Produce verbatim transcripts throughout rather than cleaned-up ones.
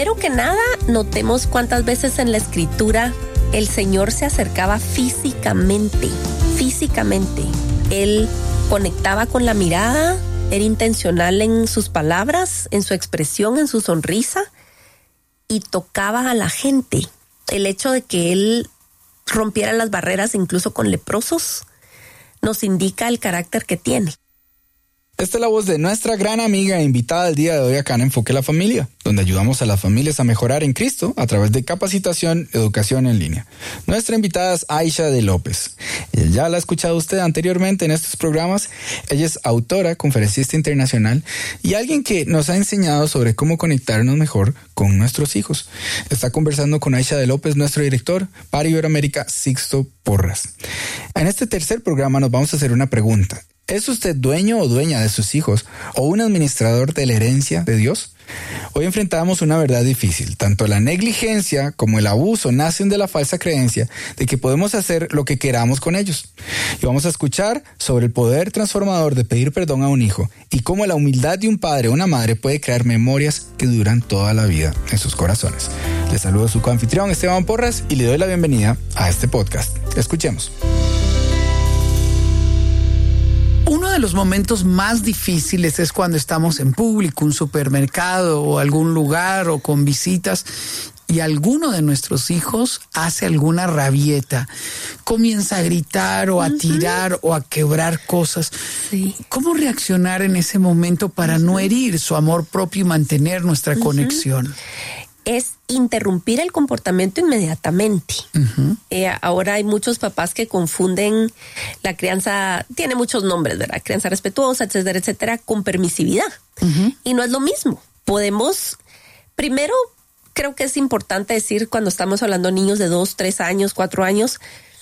Primero que nada, notemos cuántas veces en la escritura el Señor se acercaba físicamente, físicamente. Él conectaba con la mirada, era intencional en sus palabras, en su expresión, en su sonrisa, y tocaba a la gente. El hecho de que Él rompiera las barreras incluso con leprosos nos indica el carácter que tiene. Esta es la voz de nuestra gran amiga e invitada el día de hoy acá en Enfoque la Familia, donde ayudamos a las familias a mejorar en Cristo a través de capacitación, educación en línea. Nuestra invitada es Aisha de López. Ella ya la ha escuchado usted anteriormente en estos programas. Ella es autora, conferencista internacional y alguien que nos ha enseñado sobre cómo conectarnos mejor con nuestros hijos. Está conversando con Aisha de López, nuestro director para Iberoamérica, Sixto Porras. En este tercer programa nos vamos a hacer una pregunta. ¿Es usted dueño o dueña de sus hijos o un administrador de la herencia de Dios? Hoy enfrentamos una verdad difícil. Tanto la negligencia como el abuso nacen de la falsa creencia de que podemos hacer lo que queramos con ellos. Y vamos a escuchar sobre el poder transformador de pedir perdón a un hijo y cómo la humildad de un padre o una madre puede crear memorias que duran toda la vida en sus corazones. Les saludo a su coanfitrión Esteban Porras y le doy la bienvenida a este podcast. Escuchemos. Uno de los momentos más difíciles es cuando estamos en público, un supermercado o algún lugar o con visitas y alguno de nuestros hijos hace alguna rabieta, comienza a gritar o a uh-huh. tirar o a quebrar cosas. Sí. ¿Cómo reaccionar en ese momento para uh-huh. no herir su amor propio y mantener nuestra uh-huh. conexión? Es interrumpir el comportamiento inmediatamente. Uh-huh. Eh, ahora hay muchos papás que confunden la crianza, tiene muchos nombres, ¿verdad? Crianza respetuosa, etcétera, etcétera, con permisividad. Uh-huh. Y no es lo mismo. Podemos, primero, creo que es importante decir cuando estamos hablando de niños de dos, tres años, cuatro años,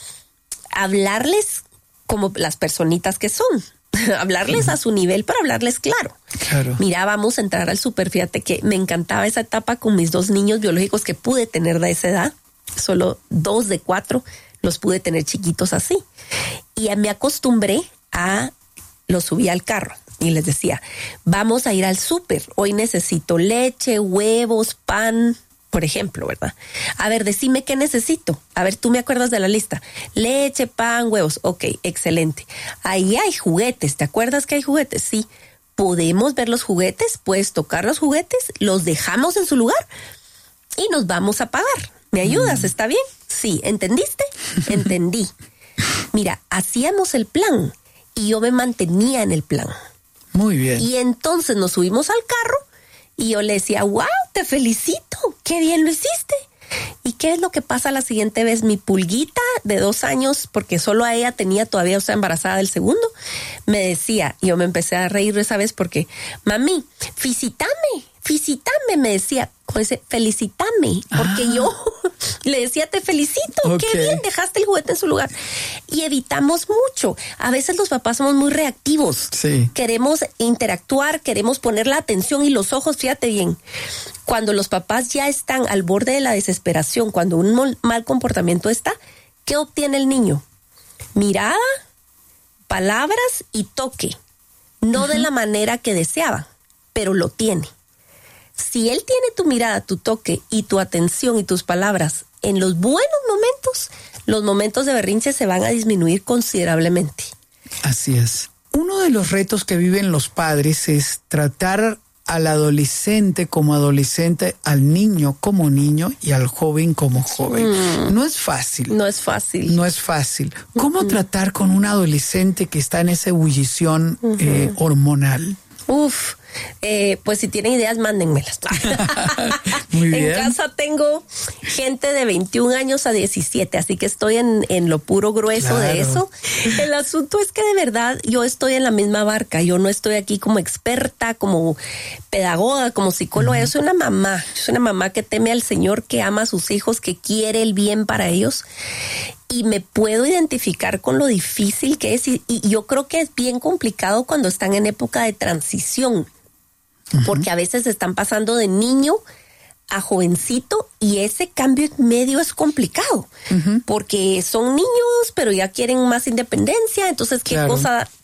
hablarles como las personitas que son. Hablarles uh-huh. a su nivel, pero hablarles claro. Claro. Mira, vamos a entrar al súper. Fíjate que me encantaba esa etapa con mis dos niños biológicos que pude tener de esa edad. Solo dos de cuatro los pude tener chiquitos así. Y me acostumbré a los subí al carro y les decía, vamos a ir al súper. Hoy necesito leche, huevos, pan, por ejemplo, ¿verdad? A ver, decime qué necesito. A ver, tú me acuerdas de la lista. Leche, pan, huevos. Ok, excelente. Ahí hay juguetes. ¿Te acuerdas que hay juguetes? Sí. Podemos ver los juguetes, puedes tocar los juguetes, los dejamos en su lugar y nos vamos a pagar. ¿Me ayudas? Mm. ¿Está bien? Sí. ¿Entendiste? Entendí. Mira, hacíamos el plan y yo me mantenía en el plan. Muy bien. Y entonces nos subimos al carro y yo le decía, wow, te felicito, qué bien lo hiciste. ¿Y qué es lo que pasa la siguiente vez? Mi pulguita de dos años, porque solo a ella tenía todavía, o sea, embarazada del segundo, me decía, y yo me empecé a reír esa vez porque, mami, felicítame, felicítame, me decía, pues, felicítame, porque ah. yo le decía, te felicito, okay. Qué bien, dejaste el juguete en su lugar. Y evitamos mucho. A veces los papás somos muy reactivos. Sí. Queremos interactuar, queremos poner la atención y los ojos, fíjate bien. Cuando los papás ya están al borde de la desesperación, cuando un mal comportamiento está, ¿qué obtiene el niño? Mirada, palabras y toque. No uh-huh. de la manera que deseaba, pero lo tiene. Si él tiene tu mirada, tu toque y tu atención y tus palabras en los buenos momentos, los momentos de berrinche se van a disminuir considerablemente. Así es. Uno de los retos que viven los padres es tratar al adolescente como adolescente, al niño como niño y al joven como joven. Mm. No es fácil. No es fácil. No es fácil. ¿Cómo uh-huh. tratar con un adolescente que está en esa ebullición uh-huh. eh, hormonal? Uf, eh, pues si tienen ideas, mándenmelas. Muy bien. En casa tengo gente de veintiún años a diecisiete, así que estoy en, en lo puro grueso claro. de eso. El asunto es que de verdad yo estoy en la misma barca. Yo no estoy aquí como experta, como pedagoga, como psicóloga. Uh-huh. Yo soy una mamá. Yo soy una mamá que teme al Señor, que ama a sus hijos, que quiere el bien para ellos. Y me puedo identificar con lo difícil que es. Y, y yo creo que es bien complicado cuando están en época de transición. Uh-huh. Porque a veces están pasando de niño a jovencito y ese cambio en medio es complicado. Uh-huh. Porque son niños, pero ya quieren más independencia. Entonces, ¿qué claro. cosa